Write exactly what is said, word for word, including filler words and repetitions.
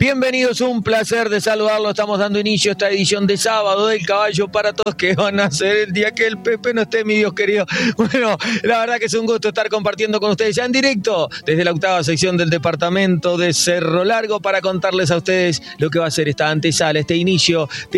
Bienvenidos, un placer de saludarlo. Estamos dando inicio a esta edición de sábado del Caballo para todos, que van a ser el día que el Pepe no esté, mi Dios querido. Bueno, la verdad que es un gusto estar compartiendo con ustedes ya en directo desde la octava sección del departamento de Cerro Largo para contarles a ustedes lo que va a ser esta antesala, este inicio de